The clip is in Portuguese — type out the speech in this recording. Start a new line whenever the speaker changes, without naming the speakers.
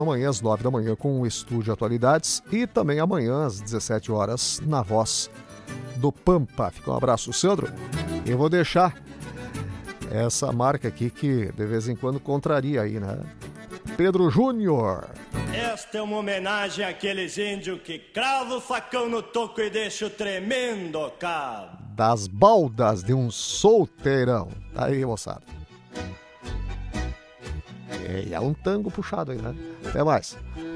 Amanhã às 9 da manhã com o Estúdio Atualidades e também amanhã às 17 horas na Voz do Pampa. Fica um abraço, Sandro. Eu vou deixar essa marca aqui que de vez em quando contraria aí, né? Pedro Júnior.
Esta é uma homenagem àqueles índios que cravam o facão no toco e deixam o tremendo cabo.
Das baldas de um solteirão. Tá aí, moçada. É um tango puxado aí, né? Até mais.